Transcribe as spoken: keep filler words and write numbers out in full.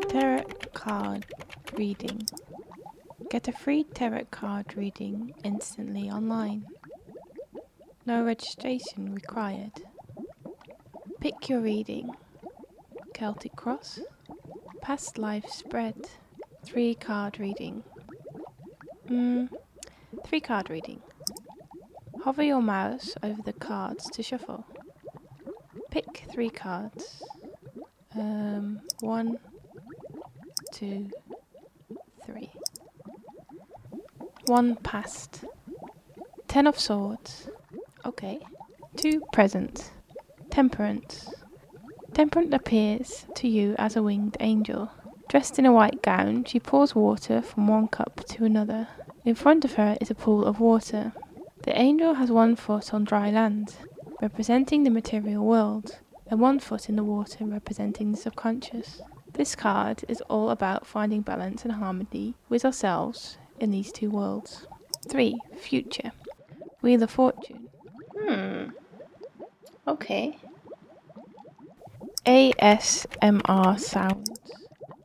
Tarot card reading. Get a free tarot card reading instantly online. No registration required. Pick your reading. Celtic Cross. Past life spread. Three card reading. Mm, three card reading. Hover your mouse over the cards to shuffle. Pick three cards. Um, one, two, three. One past. Ten of Swords. Okay. Two present. Temperance. Temperance appears to you as a winged angel. Dressed in a white gown, she pours water from one cup to another. In front of her is a pool of water. The angel has one foot on dry land, representing the material world, and one foot in the water, representing the subconscious. This card is all about finding balance and harmony with ourselves in these two worlds. three. Future. Wheel of Fortune. Hmm. Okay. A S M R sounds.